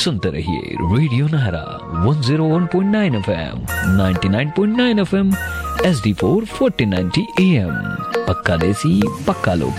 सुनते रहिए radio Naira 101.9 FM, 99.9 FM, HD4 1490 AM। पक्का देसी पक्का लोग।